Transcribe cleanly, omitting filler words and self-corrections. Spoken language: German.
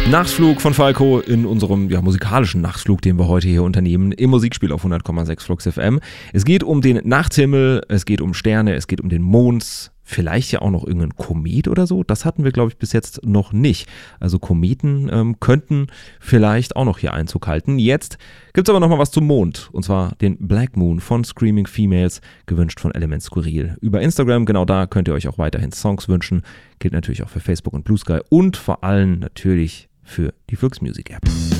Nachtflug von Falco in unserem musikalischen Nachtflug, den wir heute hier unternehmen, im Musikspiel auf 100,6 Flux FM. Es geht um den Nachthimmel, es geht um Sterne, es geht um den Mond, vielleicht ja auch noch irgendein Komet oder so. Das hatten wir, glaube ich, bis jetzt noch nicht. Also Kometen könnten vielleicht auch noch hier Einzug halten. Jetzt gibt es aber noch mal was zum Mond, und zwar den Black Moon von Screaming Females, gewünscht von Element Skurril. Über Instagram, genau da könnt ihr euch auch weiterhin Songs wünschen. Gilt natürlich auch für Facebook und Blue Sky und vor allem natürlich für die Flux Music App.